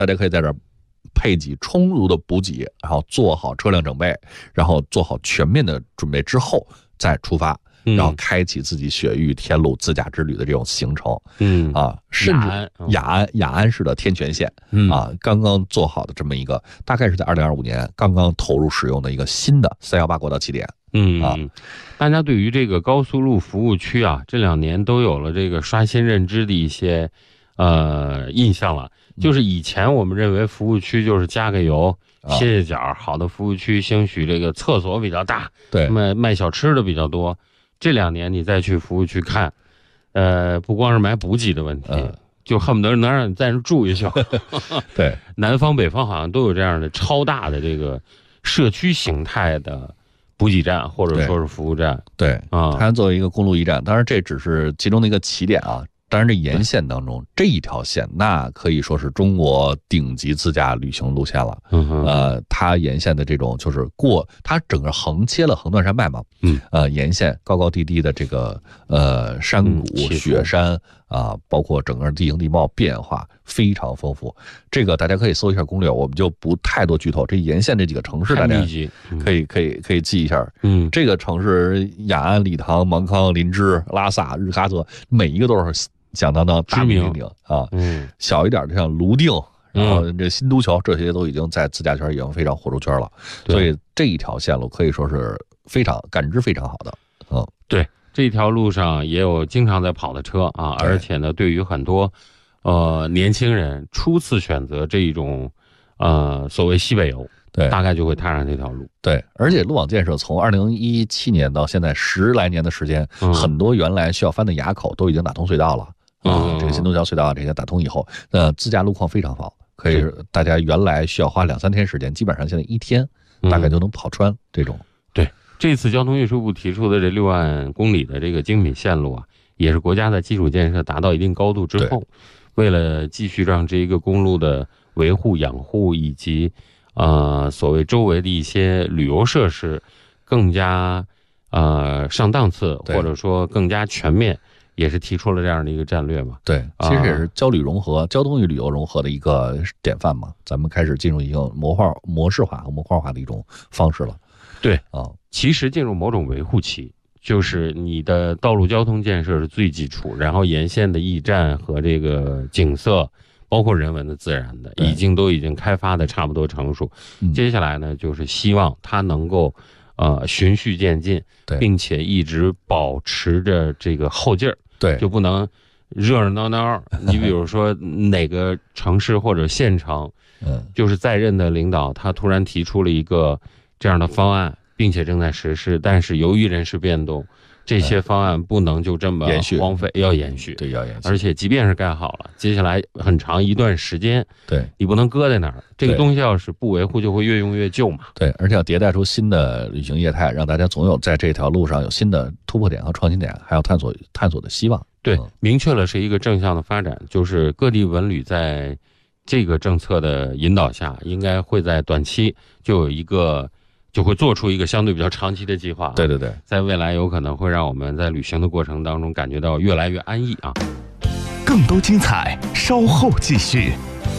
大家可以在这儿配给充足的补给，然后做好车辆整备，然后做好全面的准备之后再出发，然后开启自己雪域天路自驾之旅的这种行程。甚至雅安市的天泉县刚刚做好的这么一个，大概是在2025年刚刚投入使用的一个新的318国道起点。 大家对于这个高速路服务区啊，这2年都有了这个刷新认知的一些印象了。就是以前我们认为服务区就是加个油歇歇脚，好的服务区兴许这个厕所比较大， 对， 卖小吃的比较多。这2年你再去服务区看，不光是买补给的问题，就恨不得能让你在那住一宿。 对， 南方北方好像都有这样的超大的这个社区形态的补给站或者说是服务站。 对它作为一个公路驿站，当然这只是其中的一个起点啊。当然这沿线当中这一条线那可以说是中国顶级自驾旅行路线了。它沿线的这种就是它整个横切了横断山脉嘛，沿线高高低低的这个山谷雪山包括整个地形地貌变化非常丰富。这个大家可以搜一下攻略，我们就不太多剧透。这沿线这几个城市大家可以记一下。这个城市雅安、理塘、芒康、林芝、拉萨、日喀则，每一个都是响当当大名鼎鼎啊。小一点的像泸定，然后这新都桥，这些都已经在自驾圈已经非常火出圈了。所以这一条线路可以说是非常感知非常好的。 对，这条路上也有经常在跑的车啊，而且呢，对于很多年轻人初次选择这一种所谓西北游，对，大概就会踏上这条路。 对，而且路网建设从2017年到现在10来年的时间，很多原来需要翻的垭口都已经打通隧道了。这个新都桥隧道这些打通以后，自驾路况非常好，可以大家原来需要花2-3天时间，基本上现在1天大概就能跑穿这种。 对，这次交通运输部提出的这6万公里的这个精品线路啊，也是国家的基础建设达到一定高度之后，为了继续让这一个公路的维护养护以及所谓周围的一些旅游设施更加上档次，或者说更加全面，也是提出了这样的一个战略嘛。 对，其实也是交旅融合，交通与旅游融合的一个典范嘛。咱们开始进入一个模式化和模块化的一种方式了。 对其实进入某种维护期，就是你的道路交通建设是最基础，然后沿线的驿站和这个景色，包括人文的自然的，都已经开发的差不多成熟。接下来呢，就是希望它能够循序渐进，并且一直保持着这个后劲儿。对，就不能热热闹闹。你比如说哪个城市或者县城，就是在任的领导他突然提出了一个这样的方案，并且正在实施，但是由于人事变动，这些方案不能就这么荒废，要延续。对，要延续。而且即便是盖好了，接下来很长一段时间，你不能搁在那儿。这个东西要是不维护，就会越用越旧嘛。对， 而且要迭代出新的旅行业态，让大家总有在这条路上有新的突破点和创新点，还有探索的希望。 对，明确了是一个正向的发展，就是各地文旅在这个政策的引导下，应该会在短期就会做出一个相对比较长期的计划。对，在未来有可能会让我们在旅行的过程当中感觉到越来越安逸啊。 更多精彩稍后继续。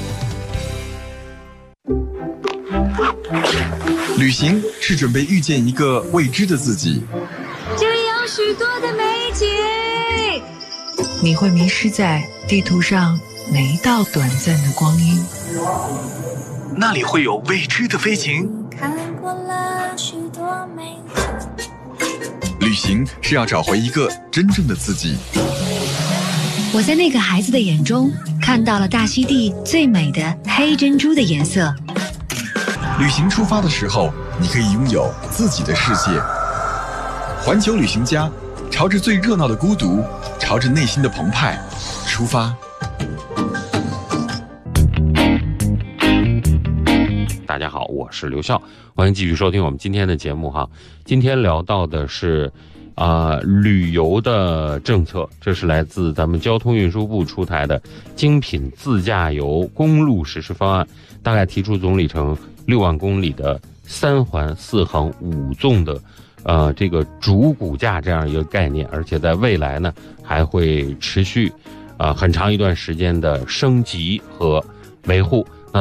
旅行是准备遇见一个未知的自己， 这里有许多的美景， 你会迷失在地图上每一道短暂的光阴， 那里会有未知的飞行。 看过了许多美景， 旅行是要找回一个真正的自己。 我在那个孩子的眼中看到了大溪地最美的黑珍珠的颜色。 旅行出发的时候，你可以拥有自己的世界。环球旅行家，朝着最热闹的孤独，朝着内心的澎湃出发。 大家好，我是刘笑，欢迎继续收听我们今天的节目哈。今天聊到的是旅游的政策，这是来自咱们交通运输部出台的精品自驾游公路实施方案，大概提出总里程6万公里的3环4横5纵的这个主骨架这样一个概念，而且在未来呢还会持续很长一段时间的升级和维护。